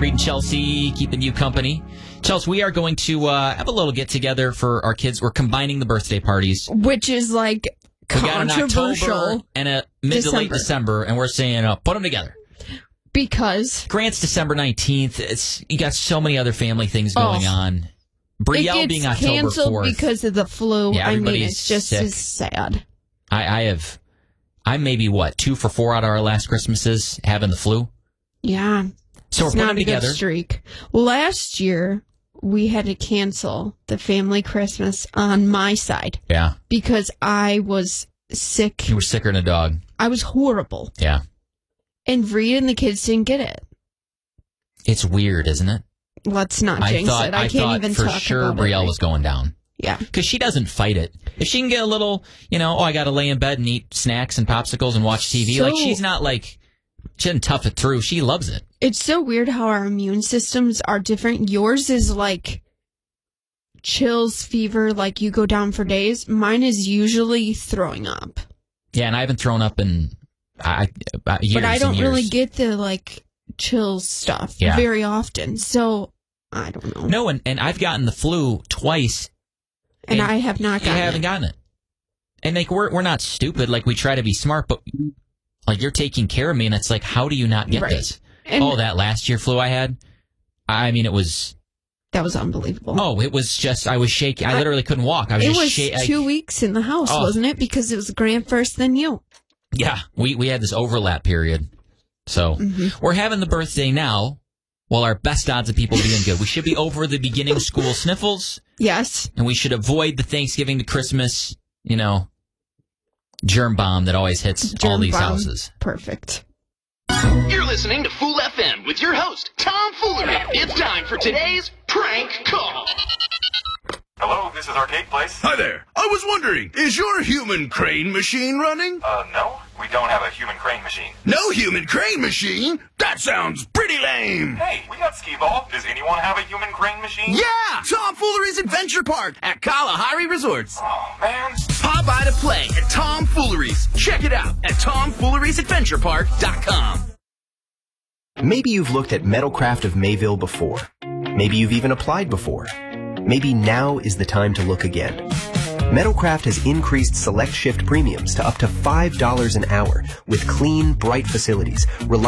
Reed and Chelsea keeping you company. Chelsea, we are going to have a little get-together for our kids. We're combining the birthday parties. Which is, like, controversial. We got an October and a mid to late December, and we're saying put them together. Because? Grant's December 19th. You got so many other family things going on. Brielle being October 4th. It gets canceled because of the flu. Yeah, I mean, it's just as sad. I'm maybe, 2 for 4 out of our last Christmases having the flu. Yeah. So we're putting them together. Good streak. Last year, we had to cancel the family Christmas on my side. Yeah. Because I was sick. You were sicker than a dog. I was horrible. Yeah. And Reed and the kids didn't get it. It's weird, isn't it? Let's not jinx it. I can't even talk about it. For sure Brielle was going down. Yeah. Because she doesn't fight it. If she can get a little, I got to lay in bed and eat snacks and popsicles and watch TV. She's not she doesn't tough it through. She loves it. It's so weird how our immune systems are different. Yours is chills, fever, you go down for days. Mine is usually throwing up. Yeah, and I haven't thrown up in years. But I don't really get the chills stuff very often. So I don't know. No, and I've gotten the flu twice. And I have not gotten it. I haven't gotten it. And we're not stupid. We try to be smart, but you're taking care of me, and it's how do you not get this? And that last year flu I had. I mean, it was. That was unbelievable. Oh, it was just, I was shaking. I literally couldn't walk. I was just shaking. It was 2 weeks in the house, wasn't it? Because it was Grant first, then you. Yeah, we had this overlap period. So we're having the birthday now. Well, our best odds of people being good. We should be over the beginning of school sniffles. Yes. And we should avoid the Thanksgiving to Christmas, germ bomb that always hits all these houses. Perfect. You're listening to Fool FM with your host, Tom Foolery. It's time for today's prank call. Hello, this is Arcade Place. Hi there. I was wondering, is your human crane machine running? No. We don't have a human crane machine. No human crane machine? That sounds pretty lame. Hey, we got skee-ball. Does anyone have a human crane machine? Yeah! Tom Foolery's Adventure Park at Kalahari Resorts. Oh, man. Pop by to play at Tom Foolery's. Check it out at TomFoolery'sAdventurePark.com. Maybe you've looked at Metalcraft of Mayville before. Maybe you've even applied before. Maybe now is the time to look again. Metalcraft has increased select shift premiums to up to $5 an hour with clean, bright facilities.